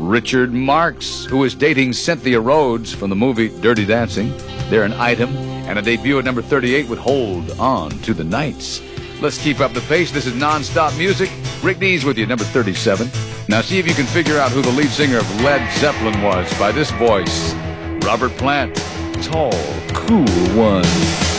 Richard Marx, who is dating Cynthia Rhodes from the movie Dirty Dancing. They're an item and a debut at number 38 with Hold On to the Nights. Let's keep up the pace. This is non-stop music. Rick Dees with you, number 37. Now see if you can figure out who the lead singer of Led Zeppelin was by this voice. Robert Plant, Tall, Cool One.